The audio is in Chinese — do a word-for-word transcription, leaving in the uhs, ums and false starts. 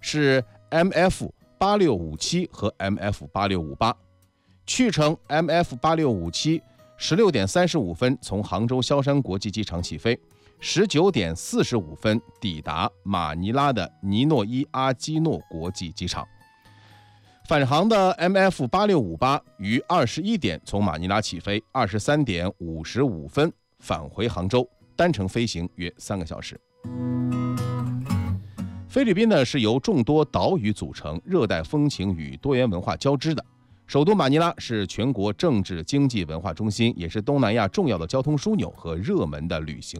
是 M F 八六五七 和 M F 八六五八。去程 M F 八六五七十六点三十五分从杭州萧山国际机场起飞，十九点四十五分抵达马尼拉的尼诺伊阿基诺国际机场。返航的 M F 八六五八于二十一点从马尼拉起飞，二十三点五十五分返回杭州，单程飞行约三个小时。菲律宾呢是由众多岛屿组成，热带风情与多元文化交织的。首都马尼拉是全国政治经济文化中心，也是东南亚重要的交通枢纽和热门的旅行